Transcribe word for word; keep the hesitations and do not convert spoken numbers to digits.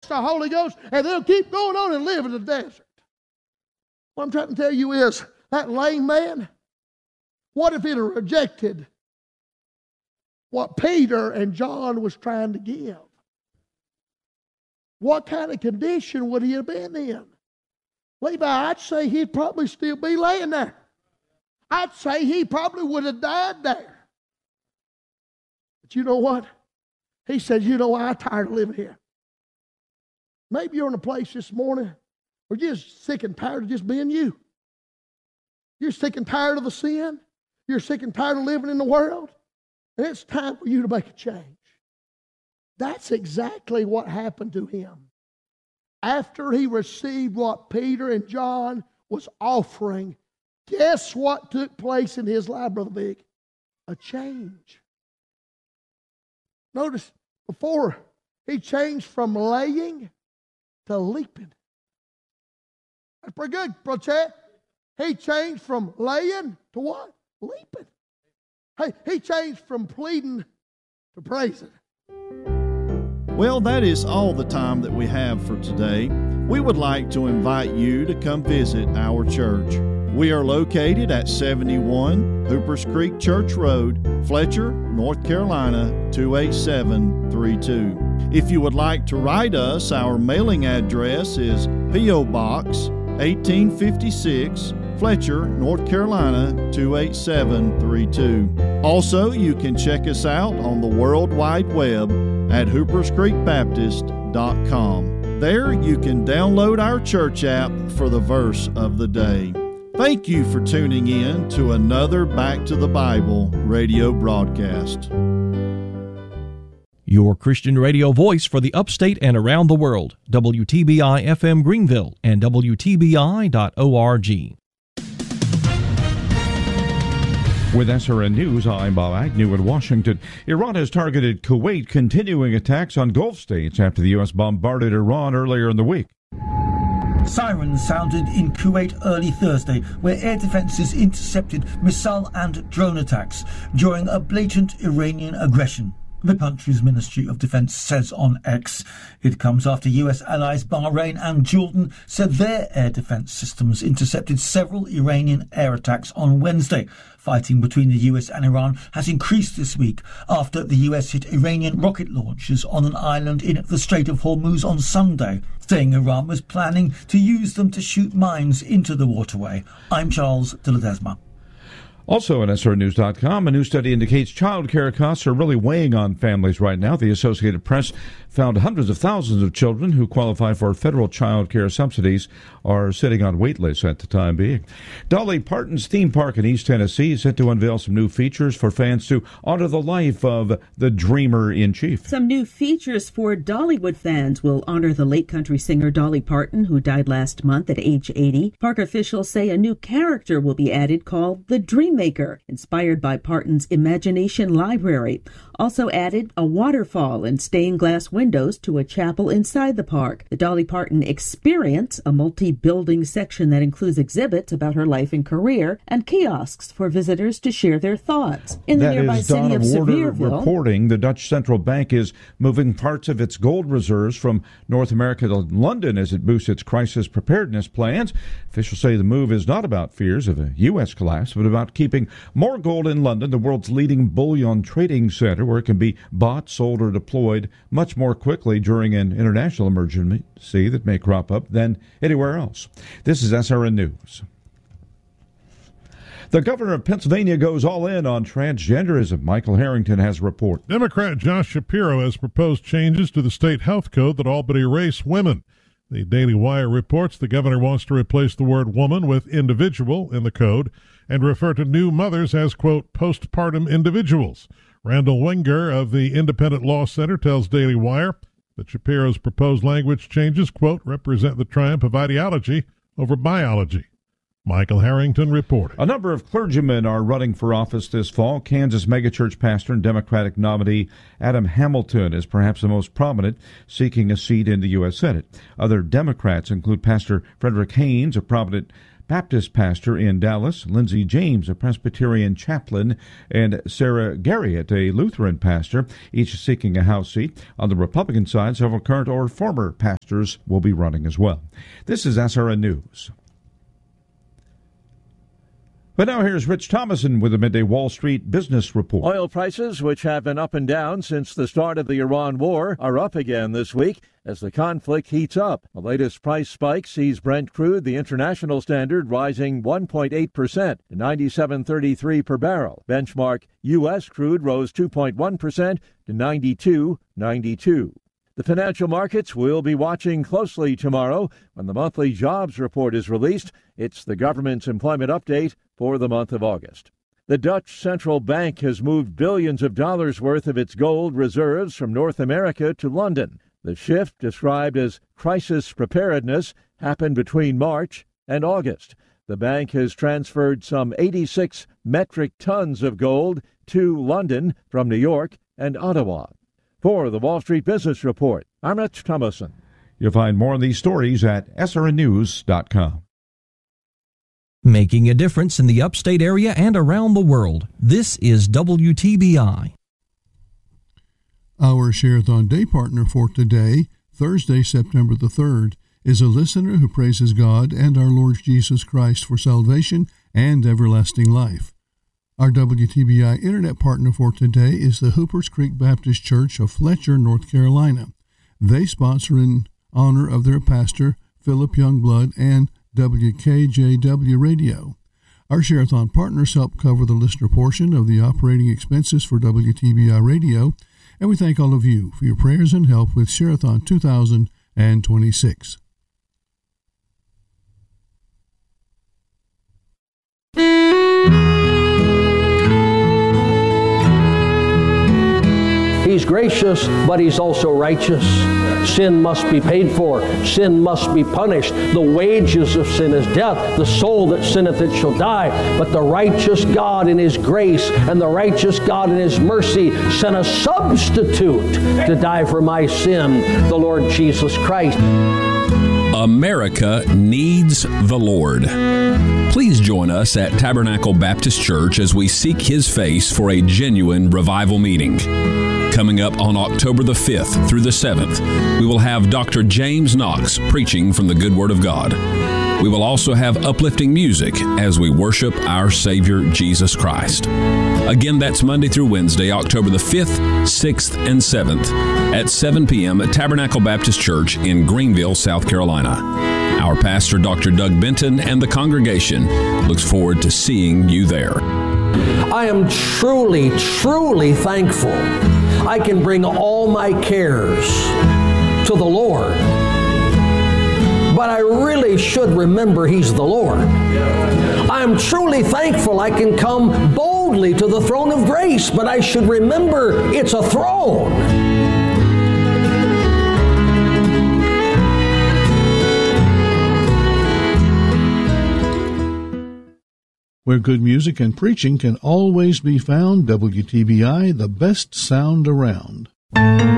the Holy Ghost, and they'll keep going on and live in the desert. What I'm trying to tell you is, that lame man, what if he'd have rejected what Peter and John was trying to give? What kind of condition would he have been in? Levi, I'd say he'd probably still be laying there. I'd say he probably would have died there. But you know what? He said, you know, I'm tired of living here. Maybe you're in a place this morning where you're just sick and tired of just being you. You're sick and tired of the sin. You're sick and tired of living in the world. And it's time for you to make a change. That's exactly what happened to him. After he received what Peter and John was offering, guess what took place in his life, Brother Big? A change. Notice, before he changed from laying to leaping. That's pretty good, Brother Chad. He changed from laying to what? Leaping. Hey, he changed from pleading to praising. Well, that is all the time that we have for today. We would like to invite you to come visit our church. We are located at seventy-one Hoopers Creek Church Road, Fletcher, North Carolina, two eight seven three two. If you would like to write us, our mailing address is P O. Box eighteen fifty-six, Fletcher, North Carolina, two eight seven three two. Also, you can check us out on the World Wide Web at hoopers creek baptist dot com. There you can download our church app for the verse of the day. Thank you for tuning in to another Back to the Bible radio broadcast. Your Christian radio voice for the upstate and around the world. W T B I F M Greenville and W T B I dot org. With S R N News, I'm Bob Agnew in Washington. Iran has targeted Kuwait, continuing attacks on Gulf states after the U S bombarded Iran earlier in the week. Sirens sounded in Kuwait early Thursday, where air defenses intercepted missile and drone attacks during a blatant Iranian aggression. The country's Ministry of Defense says on X. It comes after U S allies Bahrain and Jordan said their air defense systems intercepted several Iranian air attacks on Wednesday. Fighting between the U S and Iran has increased this week after the U S hit Iranian rocket launchers on an island in the Strait of Hormuz on Sunday, saying Iran was planning to use them to shoot mines into the waterway. I'm Charles de Ledesma. Also at S R N news dot com, a new study indicates child care costs are really weighing on families right now. The Associated Press found hundreds of thousands of children who qualify for federal child care subsidies are sitting on wait lists at the time being. Dolly Parton's theme park in East Tennessee is set to unveil some new features for fans to honor the life of the Dreamer-in-Chief. Some new features for Dollywood fans will honor the late country singer Dolly Parton, who died last month at age eighty. Park officials say a new character will be added called the Dreammaker, inspired by Parton's imagination library. Also added a waterfall and stained glass windows to a chapel inside the park. The Dolly Parton Experience, a multi-building section that includes exhibits about her life and career, and kiosks for visitors to share their thoughts. In the that nearby is city Donna of Warder Sevierville, reporting the Dutch Central Bank is moving parts of its gold reserves from North America to London as it boosts its crisis preparedness plans. Officials say the move is not about fears of a U S collapse, but about keeping more gold in London, the world's leading bullion trading center, where it can be bought, sold, or deployed much more quickly during an international emergency that may crop up than anywhere else. This is S R N News. The governor of Pennsylvania goes all in on transgenderism. Michael Harrington has a report. Democrat Josh Shapiro has proposed changes to the state health code that all but erase women. The Daily Wire reports the governor wants to replace the word woman with individual in the code and refer to new mothers as, quote, postpartum individuals. Randall Wenger of the Independent Law Center tells Daily Wire that Shapiro's proposed language changes, quote, represent the triumph of ideology over biology. Michael Harrington reporting. A number of clergymen are running for office this fall. Kansas megachurch pastor and Democratic nominee Adam Hamilton is perhaps the most prominent, seeking a seat in the U S Senate. Other Democrats include Pastor Frederick Haynes, a prominent Baptist pastor in Dallas, Lindsey James, a Presbyterian chaplain, and Sarah Garriott, a Lutheran pastor, each seeking a House seat. On the Republican side, several current or former pastors will be running as well. This is S R N News. But now here's Rich Thomason with the Midday Wall Street Business Report. Oil prices, which have been up and down since the start of the Iran war, are up again this week as the conflict heats up. The latest price spike sees Brent crude, the international standard, rising one point eight percent to ninety-seven thirty-three per barrel. Benchmark U S crude rose two point one percent to ninety-two ninety-two. The financial markets will be watching closely tomorrow when the monthly jobs report is released. It's the government's employment update for the month of August. The Dutch Central Bank has moved billions of dollars worth of its gold reserves from North America to London. The shift, described as crisis preparedness, happened between March and August. The bank has transferred some eighty-six metric tons of gold to London from New York and Ottawa. For the Wall Street Business Report, I'm Rich Thomason. You'll find more on these stories at S R N news dot com. Making a difference in the upstate area and around the world. This is W T B I. Our Share-a-thon Day partner for today, Thursday, September the third, is a listener who praises God and our Lord Jesus Christ for salvation and everlasting life. Our W T B I Internet partner for today is the Hoopers Creek Baptist Church of Fletcher, North Carolina. They sponsor in honor of their pastor, Philip Youngblood, and W K J W Radio. Our Share-a-thon partners help cover the listener portion of the operating expenses for W T B I Radio, and we thank all of you for your prayers and help with Share-a-thon two thousand twenty-six. He's gracious, but he's also righteous. Sin must be paid for. Sin must be punished. The wages of sin is death. The soul that sinneth, it shall die. But the righteous God in his grace and the righteous God in his mercy sent a substitute to die for my sin, the Lord Jesus Christ. America needs the Lord. Please join us at Tabernacle Baptist Church as we seek His face for a genuine revival meeting. Coming up on October the fifth through the seventh, we will have Doctor James Knox preaching from the good Word of God. We will also have uplifting music as we worship our Savior Jesus Christ. Again, that's Monday through Wednesday, October the fifth, sixth, and seventh at seven p.m. at Tabernacle Baptist Church in Greenville, South Carolina. Our pastor, Doctor Doug Benton, and the congregation looks forward to seeing you there. I am truly, truly thankful I can bring all my cares to the Lord. But I really should remember He's the Lord. I am truly thankful I can come boldly to the throne of grace, but I should remember it's a throne. Where good music and preaching can always be found, W T B I, the best sound around.